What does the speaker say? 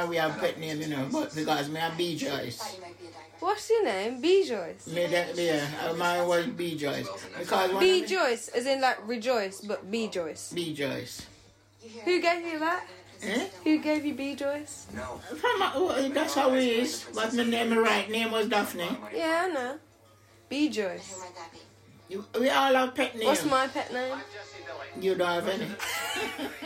we have pet name, you know, but because me a B Joyce. What's your name? B Joyce. Mine was B Joyce. Because B Joyce, as in like rejoice, but B Joyce. B Joyce. Who gave you that? Eh? Who gave you B Joyce? No. That's how it is. But my right name was Daphne. Yeah, I know. B Joyce. We all have pet names. What's my pet name? You don't have any.